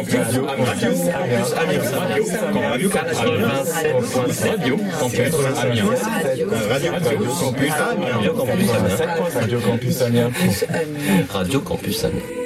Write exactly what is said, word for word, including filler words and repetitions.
Campus Radio Campus Amiens. Radio Campus Radio Campus Amiens. Radio Campus Amiens. Radio Campus Amiens. Radio Campus Amiens. Radio Campus Amiens.